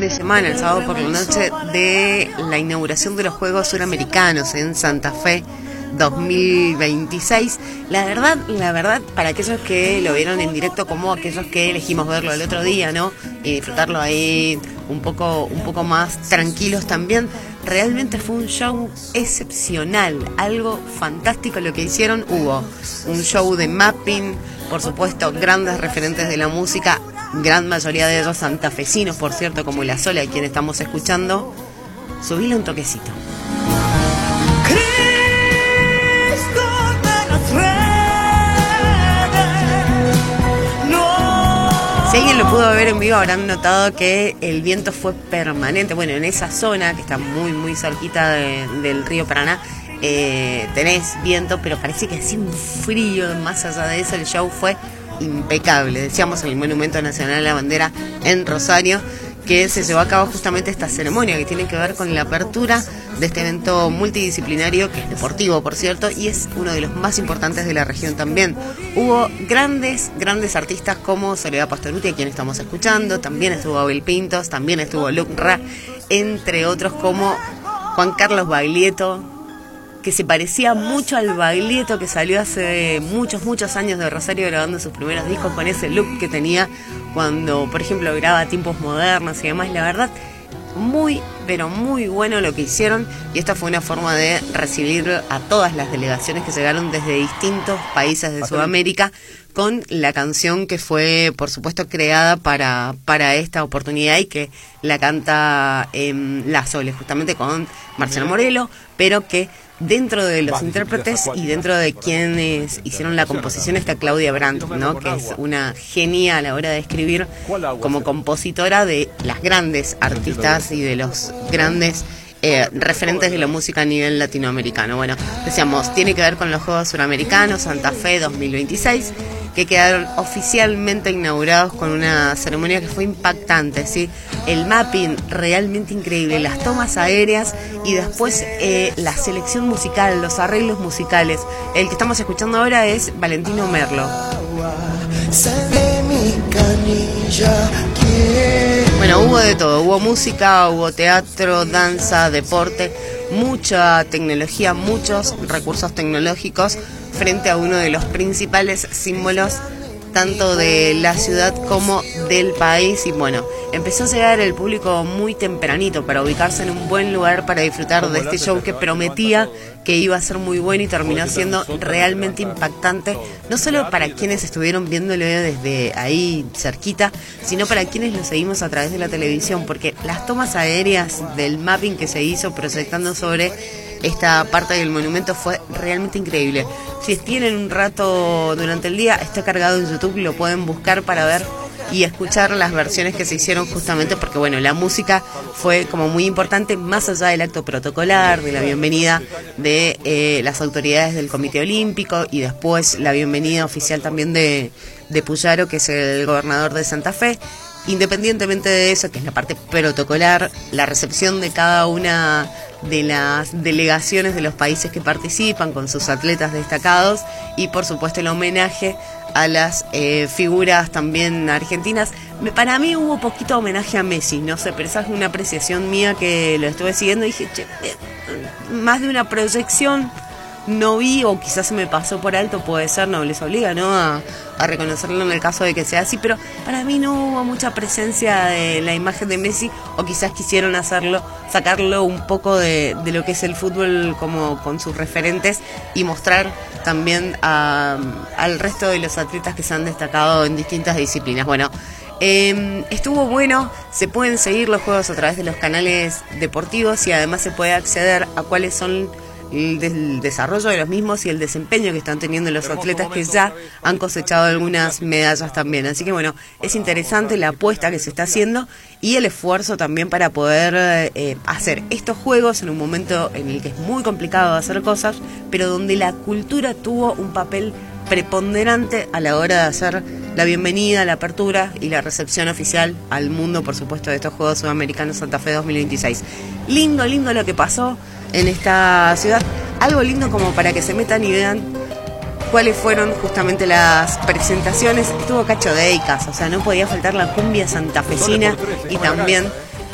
de semana, el sábado por la noche, de la inauguración de los Juegos Suramericanos en Santa Fe 2026. La verdad, para aquellos que lo vieron en directo, como aquellos que elegimos verlo el otro día, ¿no? Y disfrutarlo ahí un poco más tranquilos también. Realmente fue un show excepcional, algo fantástico lo que hicieron. Hubo un show de mapping, por supuesto, grandes referentes de la música, gran mayoría de ellos santafesinos, por cierto, como La Sola, a quien estamos escuchando. Subile un toquecito. Si alguien lo pudo ver en vivo, habrán notado que el viento fue permanente. Bueno, en esa zona, que está muy cerquita del río Paraná, tenés viento, pero parece que hacía un frío. Más allá de eso, el show fue impecable. Decíamos en el Monumento Nacional de la Bandera en Rosario, que se llevó a cabo justamente esta ceremonia que tiene que ver con la apertura de este evento multidisciplinario, que es deportivo, por cierto, y es uno de los más importantes de la región también. Hubo grandes artistas como Soledad Pastorutti, a quien estamos escuchando, también estuvo Abel Pintos, también estuvo Luc Ra, entre otros como Juan Carlos Baglietto, que se parecía mucho al Baglietto que salió hace muchos años de Rosario grabando sus primeros discos, con ese look que tenía cuando, por ejemplo, graba Tiempos Modernos y demás. La verdad, muy bueno lo que hicieron, y esta fue una forma de recibir a todas las delegaciones que llegaron desde distintos países de Sudamérica con la canción que fue, por supuesto, creada para esta oportunidad y que la canta La Sole, justamente con Marcelo Morelo, pero que dentro de los intérpretes y dentro de quienes hicieron la composición está Claudia Brandt, ¿no? Que es una genia a la hora de escribir, como compositora de las grandes artistas y de los grandes referentes de la música a nivel latinoamericano. Bueno, decíamos, tiene que ver con los Juegos Suramericanos Santa Fe 2026, que quedaron oficialmente inaugurados con una ceremonia que fue impactante, ¿sí? El mapping realmente increíble, las tomas aéreas y después la selección musical, los arreglos musicales. El que estamos escuchando ahora es Valentino Merlo. Bueno, hubo de todo, hubo música, hubo teatro, danza, deporte, mucha tecnología, muchos recursos tecnológicos frente a uno de los principales símbolos tanto de la ciudad como del país. Y bueno, empezó a llegar el público muy tempranito para ubicarse en un buen lugar para disfrutar de este show que prometía que iba a ser muy bueno y terminó siendo realmente impactante, no solo para quienes estuvieron viéndolo desde ahí cerquita, sino para quienes lo seguimos a través de la televisión, porque las tomas aéreas del mapping que se hizo proyectando sobre esta parte del monumento fue realmente increíble. Si tienen un rato durante el día, está cargado en YouTube, lo pueden buscar para ver y escuchar las versiones que se hicieron, justamente porque bueno, la música fue como muy importante, más allá del acto protocolar, de la bienvenida de las autoridades del Comité Olímpico y después la bienvenida oficial también de Puyaro, que es el gobernador de Santa Fe. Independientemente de eso, que es la parte protocolar, la recepción de cada una de las delegaciones de los países que participan con sus atletas destacados y por supuesto el homenaje a las figuras también argentinas. Para mí hubo poquito homenaje a Messi, no sé, pero esa es una apreciación mía que lo estuve siguiendo y dije, más de una proyección no vi, o quizás se me pasó por alto, puede ser, no les obliga, ¿no?, a reconocerlo en el caso de que sea así, pero para mí no hubo mucha presencia de la imagen de Messi, o quizás quisieron sacarlo un poco de lo que es el fútbol como con sus referentes y mostrar también al resto de los atletas que se han destacado en distintas disciplinas. Bueno, estuvo bueno, se pueden seguir los juegos a través de los canales deportivos y además se puede acceder a cuáles son el desarrollo de los mismos y el desempeño que están teniendo los atletas que ya han cosechado algunas medallas también. Así que bueno, es interesante la apuesta que se está haciendo y el esfuerzo también para poder hacer estos juegos en un momento en el que es muy complicado hacer cosas, pero donde la cultura tuvo un papel preponderante a la hora de hacer la bienvenida, la apertura y la recepción oficial al mundo, por supuesto, de estos Juegos Sudamericanos Santa Fe 2026. Lindo lo que pasó en esta ciudad, algo lindo como para que se metan y vean cuáles fueron justamente las presentaciones. Estuvo Cacho Deicas, o sea, no podía faltar la cumbia santafesina y también